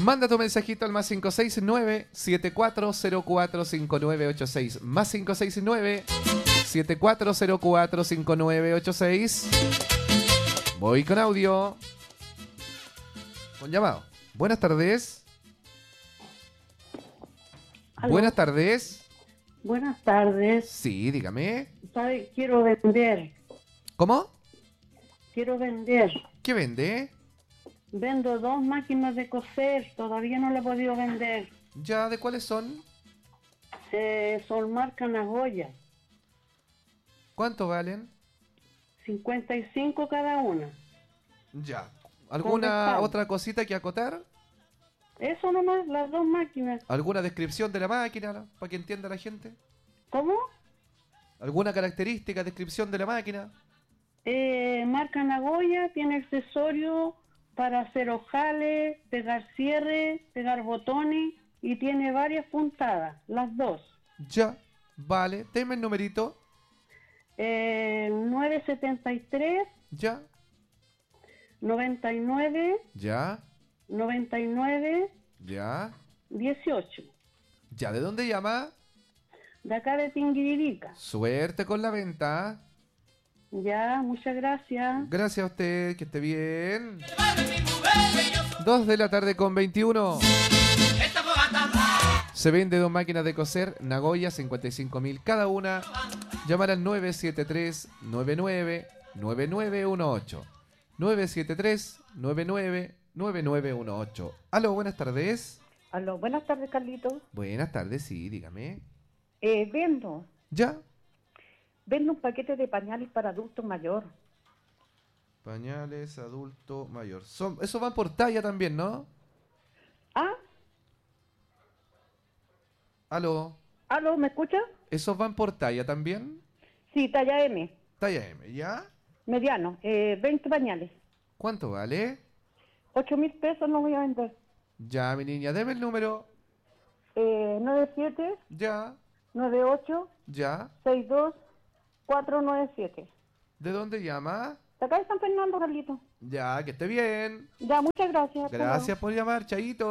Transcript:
Manda tu mensajito al más 569-7404-5986. Más 569-7404-5986. Voy con audio. Con llamado. Buenas tardes. ¿Aló? Buenas tardes. Buenas tardes. Sí, dígame. ¿Sabe? Quiero vender. ¿Cómo? Quiero vender. ¿Qué vende? Vendo 2 máquinas de coser. Todavía no la he podido vender. ¿Ya de cuáles son? Son marca Nagoya. ¿Cuánto valen? 55 cada una. Ya. ¿Alguna respaldo. otra cosita que acotar? Eso nomás, las 2 máquinas. ¿Alguna descripción de la máquina para que entienda la gente? ¿Cómo? ¿Alguna característica, descripción de la máquina? Marca Nagoya, tiene accesorios para hacer ojales, pegar cierres, pegar botones y tiene varias puntadas, las 2. Ya, vale. Deme el numerito. 973, Ya, 99, ya, 99, ya. 18. ¿Ya de dónde llama? De acá de Tinguiririca. Suerte con la venta. Ya, muchas gracias. Gracias a usted, que esté bien. 2 de la tarde con 21. Se vende 2 máquinas de coser Nagoya, 55.000 cada una. Llamar al 973-99-9918. 973-99-9918. Aló, buenas tardes. Aló, buenas tardes, Carlitos. Buenas tardes, sí, dígame. Vendo ¿Ya? un paquete de pañales para adultos mayor. Pañales, adulto, mayor. Eso van por talla también, ¿no? Ah, Aló. aló, ¿me escucha? ¿Esos van por talla también? Sí, talla M, Talla M, ¿ya? mediano, 20 pañales. ¿Cuánto vale? 8.000 pesos no voy a vender. Ya, mi niña, deme el número. 97 Ya, 98 ya. 62 497. ¿De dónde llama? De acá de San Fernando, Carlitos. Ya, que esté bien. Ya, muchas gracias. Hasta luego. Gracias por llamar, Chaito.